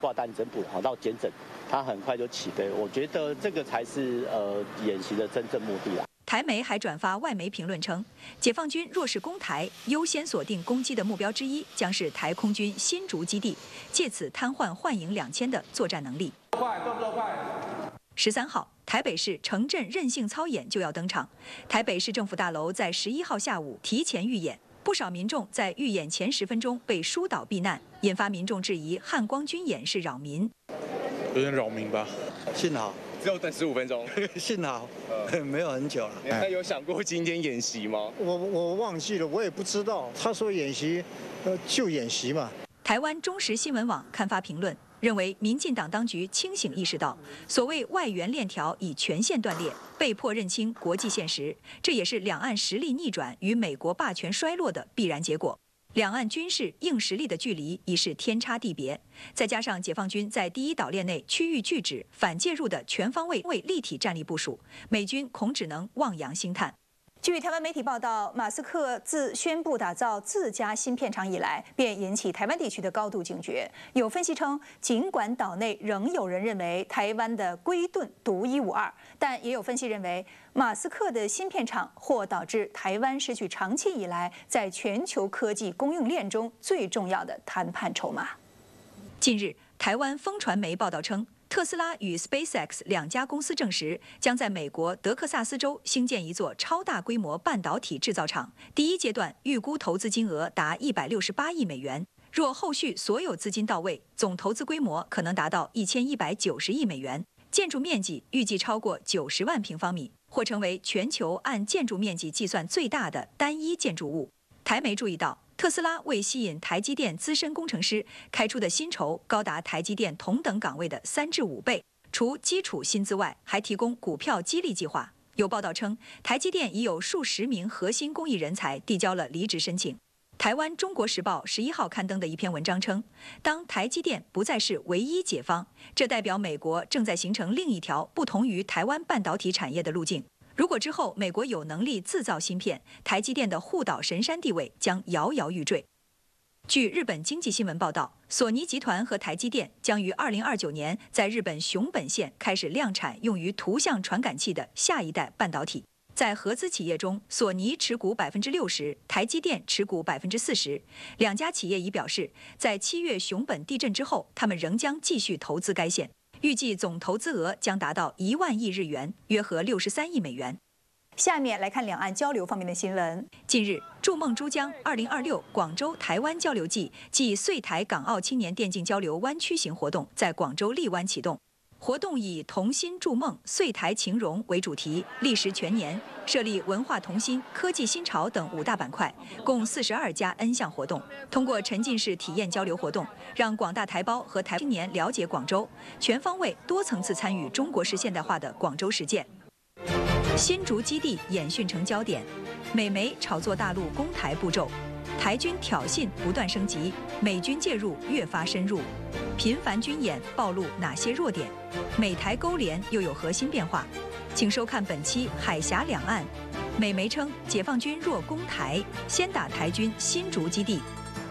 挂弹侦捕好到检诊，它很快就起飞。我觉得这个才是演习的真正目的啦。 台媒还转发外媒评论称，解放军若是攻台，优先锁定攻击的目标之一将是台空军新竹基地，借此瘫痪幻影2000的作战能力。 快，动作快 ！13号，台北市城镇韧性操演就要登场。台北市政府大楼在11号下午提前预演，不少民众在预演前10分钟被疏导避难，引发民众质疑汉光军演是扰民。 有点扰民吧？ 幸好。 只有等15分钟， 幸好没有很久了。 那有想过今天演习吗？ 我忘记了，我也不知道。他说演习，就演习嘛。 台湾中时新闻网刊发评论，认为民进党当局清醒意识到，所谓外援链条已全线断裂，被迫认清国际现实，这也是两岸实力逆转与美国霸权衰落的必然结果。 两岸军事硬实力的距离已是天差地别，再加上解放军在第一岛链内区域拒止、反介入的全方位立体战力部署，美军恐只能望洋兴叹。据台湾媒体报道，马斯克自宣布打造自家芯片厂以来，便引起台湾地区的高度警觉。有分析称，尽管岛内仍有人认为台湾的龟盾独一无二，但也有分析认为，马斯克的芯片厂或导致台湾失去长期以来在全球科技供应链中最重要的谈判筹码。近日，台湾风传媒报道称， 特斯拉与 SpaceX 两家公司证实，将在美国德克萨斯州兴建一座超大规模半导体制造厂。第一阶段预估投资金额达168亿美元，若后续所有资金到位，总投资规模可能达到1190亿美元。建筑面积预计超过90万平方米，或成为全球按建筑面积计算最大的单一建筑物。台媒注意到， 特斯拉为吸引台积电资深工程师开出的薪酬高达台积电同等岗位的3至5倍，除基础薪资外，还提供股票激励计划。有报道称，台积电已有数十名核心工艺人才递交了离职申请。台湾《中国时报》11号刊登的一篇文章称，当台积电不再是唯一解方，这代表美国正在形成另一条不同于台湾半导体产业的路径。 如果之后美国有能力自造芯片，台积电的护岛神山地位将摇摇欲坠。据日本经济新闻报道，索尼集团和台积电将于2029年在日本熊本县开始量产用于图像传感器的下一代半导体。在合资企业中，索尼持股60%，台积电持股40%。两家企业已表示，在7月熊本地震之后，他们仍将继续投资该县。 预计总投资额将达到1万亿日元，约合63亿美元。下面来看两岸交流方面的新闻。近日，筑梦珠江2026广州台湾交流季暨穗台港澳青年电竞交流湾区型活动在广州荔湾启动。活动以同心筑梦、穗台情融为主题，历时全年，设立文化同心、科技新潮等5大板块，共42家 N 项活动。通过沉浸式体验交流活动，让广大台胞和台青年了解广州，全方位、多层次参与中国式现代化的广州实践。新竹基地演训成焦点，美媒炒作大陆攻台步骤，台军挑衅不断升级，美军介入越发深入。 频繁军演暴露哪些弱点？美台勾连又有何新变化？请收看本期《海峡两岸》。美媒称，解放军若攻台，先打台军新竹基地。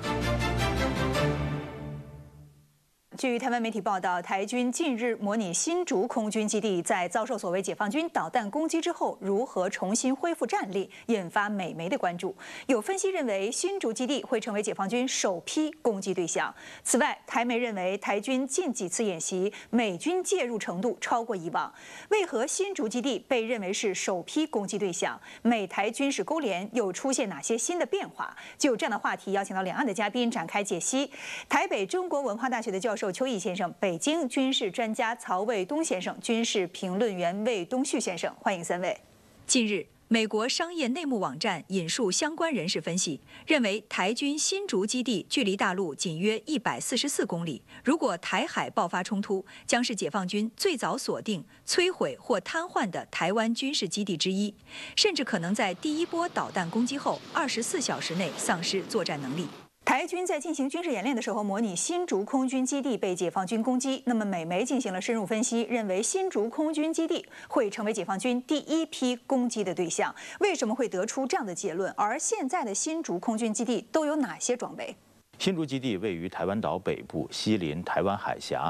据台湾媒体报道，台军近日模拟新竹空军基地在遭受所谓解放军导弹攻击之后，如何重新恢复战力，引发美媒的关注。有分析认为，新竹基地会成为解放军首批攻击对象。此外，台媒认为，台军近几次演习，美军介入程度超过以往。为何新竹基地被认为是首批攻击对象？美台军事勾连又出现哪些新的变化？就这样的话题，邀请到两岸的嘉宾展开解析。台北中国文化大学的教授邱毅先生，北京军事专家曹卫东先生，军事评论员魏东旭先生，欢迎三位。近日，美国商业内幕网站引述相关人士分析，认为台军新竹基地距离大陆仅约144公里，如果台海爆发冲突，将是解放军最早锁定、摧毁或瘫痪的台湾军事基地之一，甚至可能在第一波导弹攻击后24小时内丧失作战能力。台军在进行军事演练的时候，模拟新竹空军基地被解放军攻击。那么，美媒进行了深入分析，认为新竹空军基地会成为解放军第一批攻击的对象。为什么会得出这样的结论？而现在的新竹空军基地都有哪些装备？ 新竹基地位于台湾岛北部，西临台湾海峡。